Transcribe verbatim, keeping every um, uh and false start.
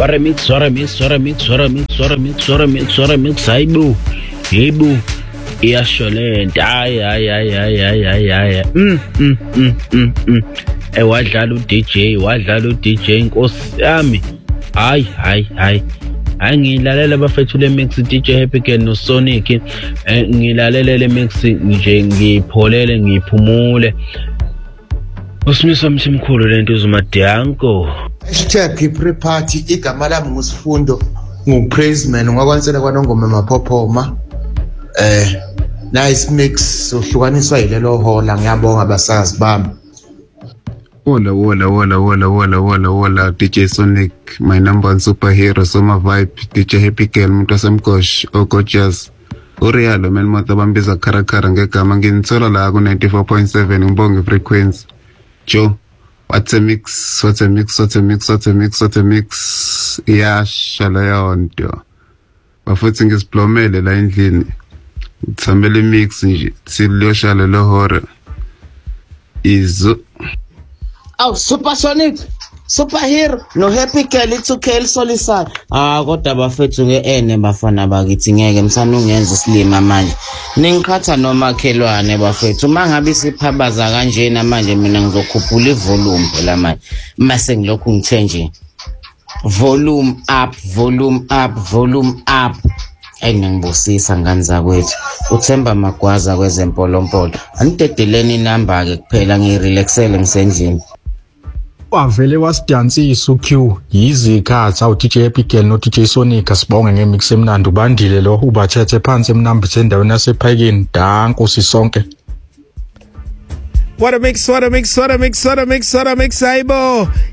Remix, remix, remix, remix, remix, remix, remix, hayibo. Yebo. Iyasholent. Ay ay ay ay ay ay ay. Mm mm mm mm. mm. Eh wadlala u-D J, wadlala u-D J inkosi yami. Hayi hayi hayi. Hayi ngilalela bafethu le mix D J Happy Girl no Sonic. Eh ngilalela le mix nje ngipholele ngiphumule. Usimisa mthimkhulu lento uzumadanko. Hashtag pre-party igama lami ngusifundo ngu-Praiseman ngakwansela kwanongoma maphophoma. Eh nice mix uhlukaniswa yilelo hola ngiyabonga abasazi bami. Wola wola wola wola wola wola wola D J Sonic, my number one superhero, Summer Vibe, D J Happy Girl, muntu wasemkosh, o gorgeous. Urealo man mota bambiza karakara ngegama nginithola la ku ninety-four point seven ngibonge frequency. Joe, what's a mix, what's a mix, what's a mix, what's a mix, what's a mix. Iyasha la yonto. Bafuthi ngisiplomele la endlini. Ngithambele mix nje, siliyoshala lo hore. Izo Oh, Supersonic, superhero, no Happy Girl, it's okay, solisana. Ah, kodwa bafethu ngeene bafana bakithi ngeke msanungenza isilima manje. Ningikhatha nomakhelwane bafethu. Mangabe siphabaza kanjena manje mina ngizokhuphula ivolume phela manje. Mase ngilokhu ngithe nje. Volume up, volume up, volume up. Engingibusisa ngani zakwethu. Uthemba Magwaza kwezempolompolo. Anidedeleni inamba ke kuphela ngirelaxele ngisendlini. Wavele wasidansisa uQ yizikhatha u D J Happy Girl no D J Sonic asibonge ngemix emnandi ubandile lo ubathethe phansi emnambithe endaweni yasephayikeni danko sisonke. What a mix, what a mix, what a mix, what a mix, what a mix, hayibo.